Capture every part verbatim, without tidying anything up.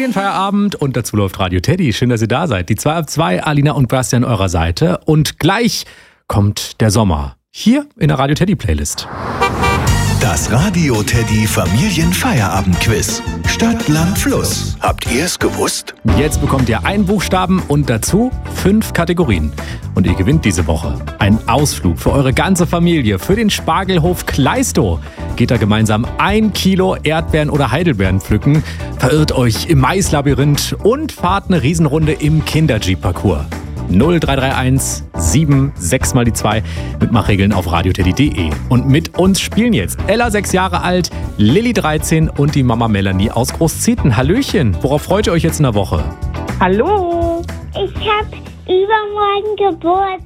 Familienfeierabend und dazu läuft Radio Teddy. Schön, dass ihr da seid. Die zwei ab zwei, Alina und Basti an eurer Seite. Und gleich kommt der Sommer. Hier in der Radio Teddy Playlist. Das Radio Teddy Familienfeierabend-Quiz. Stadt, Land, Fluss. Habt ihr es gewusst? Jetzt bekommt ihr einen Buchstaben und dazu fünf Kategorien. Und ihr gewinnt diese Woche einen Ausflug für eure ganze Familie für den Spargelhof Kleistow. Geht da gemeinsam ein Kilo Erdbeeren oder Heidelbeeren pflücken, verirrt euch im Maislabyrinth und fahrt eine Riesenrunde im Kinder-Jeep-Parcours. null drei drei eins sieben sechs mal die zwei. Mitmachregeln auf radioteddy punkt de. Und mit uns spielen jetzt Ella, sechs Jahre alt, Lilly, dreizehn und die Mama Melanie aus Großzieten. Hallöchen, worauf freut ihr euch jetzt in der Woche? Hallo. Ich habe übermorgen Geburtstag.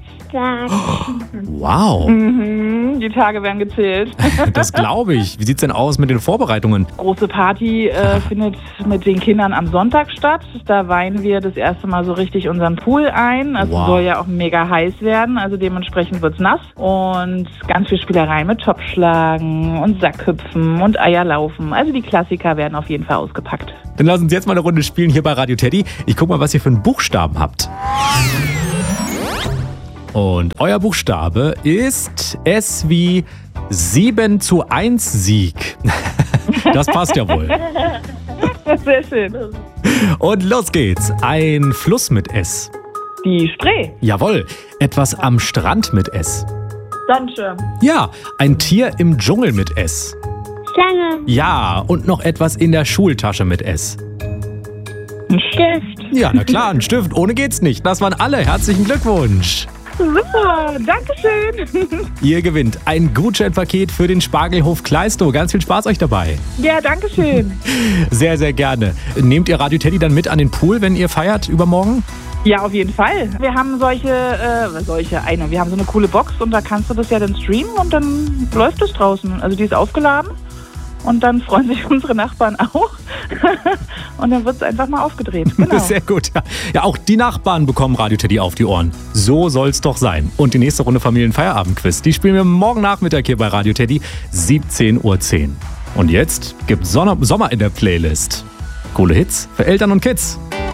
Wow. Mhm, die Tage werden gezählt. Das glaube ich. Wie sieht's denn aus mit den Vorbereitungen? Große Party äh, findet mit den Kindern am Sonntag statt. Da weihen wir das erste Mal so richtig unseren Pool ein. Also Wow. soll ja auch mega heiß werden. Also dementsprechend wird's nass. Und ganz viel Spielerei mit Topfschlagen und Sackhüpfen und Eierlaufen. Also die Klassiker werden auf jeden Fall ausgepackt. Dann lass uns jetzt mal eine Runde spielen hier bei Radio Teddy. Ich guck mal, was ihr für einen Buchstaben habt. Und euer Buchstabe ist S wie sieben zu eins Sieg. Das passt ja wohl. Sehr schön. Und los geht's. Ein Fluss mit S. Die Spree. Jawohl. Etwas am Strand mit S. Sonnenschirm. Ja, ein Tier im Dschungel mit S. Schlange, Ja, und noch etwas in der Schultasche mit S. Ein Stift. Ja, na klar, ein Stift. Ohne geht's nicht. Das waren alle. Herzlichen Glückwunsch. Super, Dankeschön. Ihr gewinnt ein Gutscheinpaket für den Spargelhof Kleistow. Ganz viel Spaß euch dabei. Ja, Dankeschön. Sehr, sehr gerne. Nehmt ihr Radio Teddy dann mit an den Pool, wenn ihr feiert übermorgen? Ja, auf jeden Fall. Wir haben solche, äh, solche, eine, wir haben so eine coole Box und da kannst du das ja dann streamen und dann läuft es draußen. Also die ist aufgeladen und dann freuen sich unsere Nachbarn auch und dann wird es einfach mal aufgedreht. Genau. Sehr gut. Ja. ja, auch die Nachbarn bekommen Radio Teddy auf die Ohren. So soll's doch sein. Und die nächste Runde Familienfeierabend-Quiz, die spielen wir morgen Nachmittag hier bei Radio Teddy, siebzehn Uhr zehn. Und jetzt gibt's Sonne- Sommer in der Playlist. Coole Hits für Eltern und Kids.